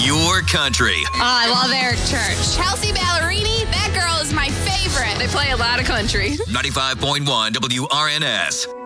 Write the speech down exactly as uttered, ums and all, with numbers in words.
Pure country. Oh, I love Eric Church. Chelsea Ballerini, that girl is my favorite. They play a lot of country. ninety-five point one W R N S.